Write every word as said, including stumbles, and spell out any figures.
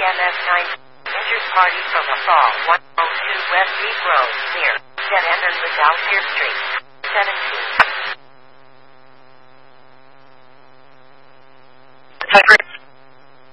M S nine. Enters party from assault one oh two West Deep Road, near Dead End and Lagousier Street. seventeen. Type